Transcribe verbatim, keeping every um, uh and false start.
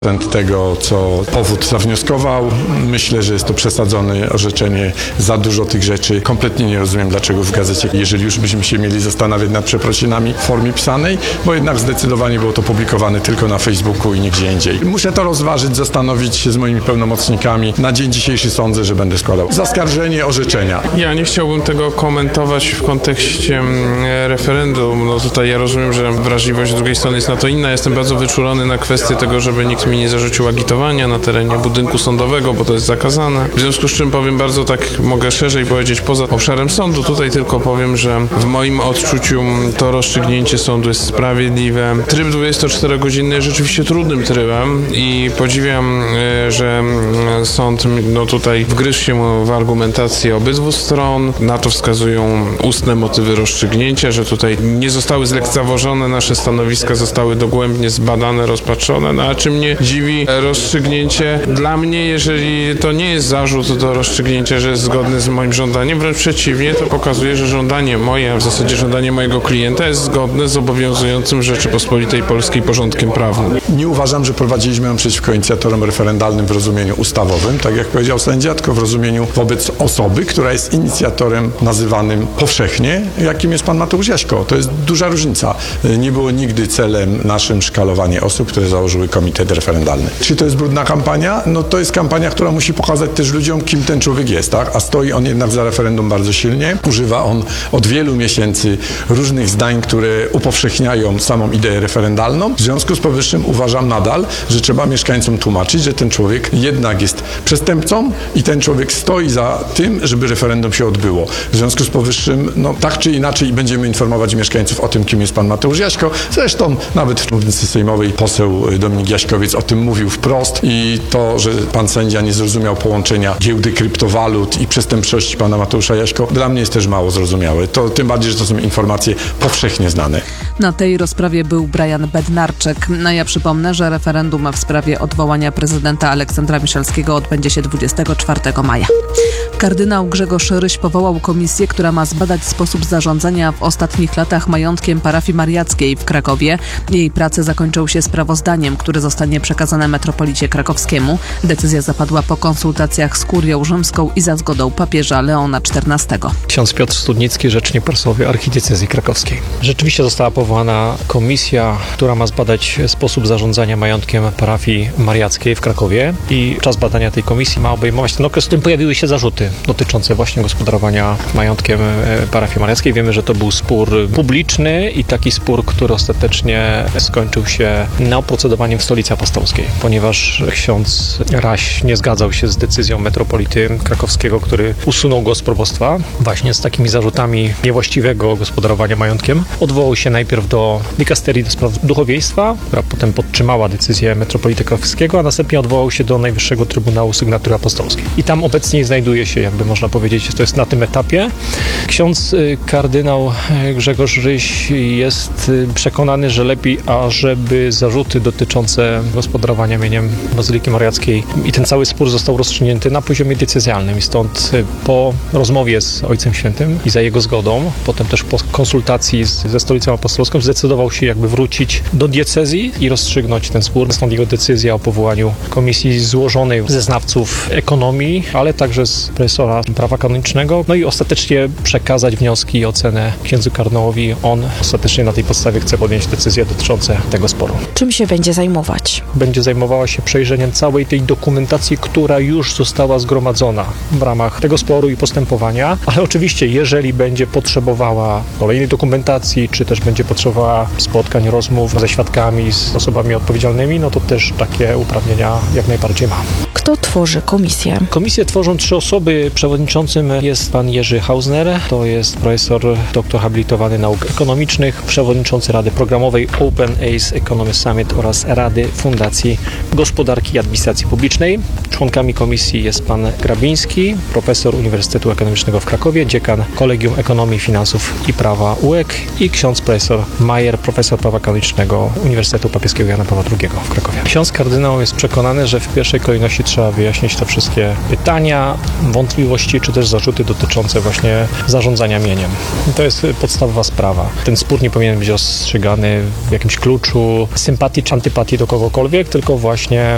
Tego, co powód zawnioskował. Myślę, że jest to przesadzone orzeczenie, za dużo tych rzeczy. Kompletnie nie rozumiem, dlaczego w gazecie, jeżeli już byśmy się mieli zastanawiać nad przeprosinami w formie pisanej, bo jednak zdecydowanie było to publikowane tylko na Facebooku i nigdzie indziej. Muszę to rozważyć, zastanowić się z moimi pełnomocnikami. Na dzień dzisiejszy sądzę, że będę składał zaskarżenie orzeczenia. Ja nie chciałbym tego komentować w kontekście referendum. No tutaj ja rozumiem, że wrażliwość z drugiej strony jest na to inna. Jestem bardzo wyczulony na kwestię tego, żeby nikt mi nie zarzucił agitowania na terenie budynku sądowego, bo to jest zakazane. W związku z czym powiem bardzo tak, mogę szerzej powiedzieć poza obszarem sądu. Tutaj tylko powiem, że w moim odczuciu to rozstrzygnięcie sądu jest sprawiedliwe. Tryb dwudziestoczterogodzinny jest rzeczywiście trudnym trybem i podziwiam, że sąd no tutaj wgryzł się w argumentację obydwu stron. Na to wskazują ustne motywy rozstrzygnięcia, że tutaj nie zostały zlekceważone nasze stanowiska, zostały dogłębnie zbadane, rozpatrzone. No a czy mnie dziwi rozstrzygnięcie? Dla mnie, jeżeli to nie jest zarzut do rozstrzygnięcia, że jest zgodny z moim żądaniem, wręcz przeciwnie, to pokazuje, że żądanie moje, a w zasadzie żądanie mojego klienta jest zgodne z obowiązującym w Rzeczypospolitej Polskiej porządkiem prawnym. Nie uważam, że prowadziliśmy ją przeciwko inicjatorom referendalnym w rozumieniu ustawowym, tak jak powiedział sędzia, tylko w rozumieniu wobec osoby, która jest inicjatorem nazywanym powszechnie, jakim jest pan Mateusz Jaśko. To jest duża różnica. Nie było nigdy celem naszym szkalowanie osób, które założyły komitet referendalny. Czy to jest brudna kampania? No to jest kampania, która musi pokazać też ludziom, kim ten człowiek jest, tak? A stoi on jednak za referendum bardzo silnie. Używa on od wielu miesięcy różnych zdań, które upowszechniają samą ideę referendalną. W związku z powyższym uważam nadal, że trzeba mieszkańcom tłumaczyć, że ten człowiek jednak jest przestępcą i ten człowiek stoi za tym, żeby referendum się odbyło. W związku z powyższym, no tak czy inaczej będziemy informować mieszkańców o tym, kim jest pan Mateusz Jaśko. Zresztą nawet w mównicy sejmowej poseł Dominik Jaśkowiec o tym mówił wprost i to, że pan sędzia nie zrozumiał połączenia giełdy kryptowalut i przestępczości pana Mateusza Jaśko, dla mnie jest też mało zrozumiałe. To tym bardziej, że to są informacje powszechnie znane. Na tej rozprawie był Brian Bednarczyk. No ja przypomnę, że referendum w sprawie odwołania prezydenta Aleksandra Miszalskiego odbędzie się dwudziestego czwartego maja. Kardynał Grzegorz Ryś powołał komisję, która ma zbadać sposób zarządzania w ostatnich latach majątkiem parafii mariackiej w Krakowie. Jej prace zakończą się sprawozdaniem, które zostanie przekazane metropolicie krakowskiemu. Decyzja zapadła po konsultacjach z kurią rzymską i za zgodą papieża Leona czternastego. Ksiądz Piotr Studnicki, rzecznik prasowy archidiecezji krakowskiej. Rzeczywiście została powołana komisja, która ma zbadać sposób zarządzania majątkiem parafii mariackiej w Krakowie i czas badania tej komisji ma obejmować ten okres, w którym pojawiły się zarzuty dotyczące właśnie gospodarowania majątkiem parafii mariackiej. Wiemy, że to był spór publiczny i taki spór, który ostatecznie skończył się na oprocedowaniem w Stolicy Apostolskiej, ponieważ ksiądz Raś nie zgadzał się z decyzją metropolity krakowskiego, który usunął go z probostwa właśnie z takimi zarzutami niewłaściwego gospodarowania majątkiem. Odwołał się najpierw do dikasterii do spraw duchowieństwa, która potem podtrzymała decyzję metropolity krakowskiego, a następnie odwołał się do Najwyższego Trybunału Sygnatury Apostolskiej. I tam obecnie znajduje się, jakby można powiedzieć, to jest na tym etapie. Ksiądz kardynał Grzegorz Ryś jest przekonany, że lepiej, ażeby zarzuty dotyczące gospodarowania mieniem Bazyliki Mariackiej i ten cały spór został rozstrzygnięty na poziomie decyzjalnym i stąd po rozmowie z Ojcem Świętym i za jego zgodą, potem też po konsultacji z, ze Stolicą Apostolską zdecydował się jakby wrócić do diecezji i rozstrzygnąć ten spór. Stąd jego decyzja o powołaniu komisji złożonej ze znawców ekonomii, ale także z profesora prawa kanonicznego, no i ostatecznie przekazać wnioski i ocenę księdzu kardynałowi. On ostatecznie na tej podstawie chce podjąć decyzje dotyczące tego sporu. Czym się będzie zajmować? Będzie zajmowała się przejrzeniem całej tej dokumentacji, która już została zgromadzona w ramach tego sporu i postępowania, ale oczywiście jeżeli będzie potrzebowała kolejnej dokumentacji, czy też będzie potrzebowała spotkań, rozmów ze świadkami, z osobami odpowiedzialnymi, no to też takie uprawnienia jak najbardziej ma. Kto tworzy komisję? Komisję tworzą trzy osoby. Przewodniczącym jest pan Jerzy Hausner, to jest profesor, doktor habilitowany nauk ekonomicznych, przewodniczący Rady Programowej Open Ace Economy Summit oraz Rady Fundacji Gospodarki i Administracji Publicznej. Członkami komisji jest pan Grabiński, profesor Uniwersytetu Ekonomicznego w Krakowie, dziekan Kolegium Ekonomii, Finansów i Prawa U E K i ksiądz profesor Majer, profesor prawa kanonicznego Uniwersytetu Papieskiego Jana Pawła drugiego w Krakowie. Ksiądz kardynał jest przekonany, że w pierwszej kolejności trzeba wyjaśnić te wszystkie pytania, wątpliwości, czy też zarzuty dotyczące właśnie zarządzania mieniem. I to jest podstawowa sprawa. Ten spór nie powinien być rozstrzygany w jakimś kluczu sympatii czy antypatii do kogokolwiek, tylko właśnie